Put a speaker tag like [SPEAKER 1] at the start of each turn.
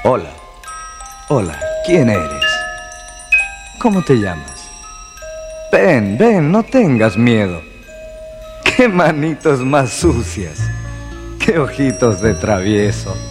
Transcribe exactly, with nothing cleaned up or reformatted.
[SPEAKER 1] Hola. Hola, ¿quién eres? ¿Cómo te llamas? Ven, ven, no tengas miedo. ¡Qué manitos más sucias! ¡Qué ojitos de travieso!